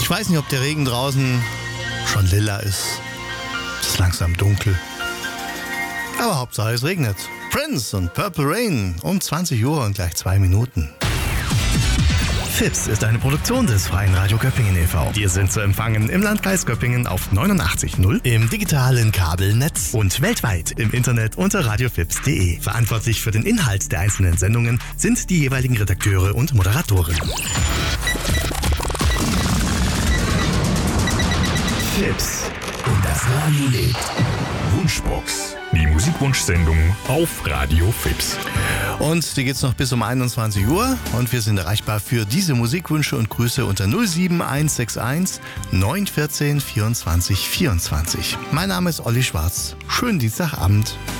Ich weiß nicht, ob der Regen draußen schon lila ist. Es ist langsam dunkel. Aber Hauptsache es regnet. Prince und Purple Rain um 20 Uhr und gleich 2 Minuten. FIPS ist eine Produktion des Freien Radio Göppingen e.V. Wir sind zu empfangen im Landkreis Göppingen auf 89.0, im digitalen Kabelnetz und weltweit im Internet unter radiofips.de. Verantwortlich für den Inhalt der einzelnen Sendungen sind die jeweiligen Redakteure und Moderatoren. FIPS und das Radio lebt. Wunschbox. Die Musikwunschsendung auf Radio FIPS. Und die geht's noch bis um 21 Uhr und wir sind erreichbar für diese Musikwünsche und Grüße unter 07161 914 24 24. Mein Name ist Olli Schwarz. Schönen Dienstagabend.